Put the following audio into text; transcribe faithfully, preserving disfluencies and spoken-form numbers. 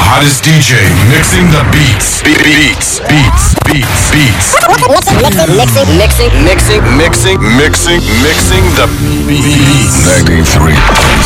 hottest D J mixing the beats. Be- beats, beats, beats, beats. Mixing, mixing, mixing, mixing, Mixing, mixing, mixing the beats. ninety-three point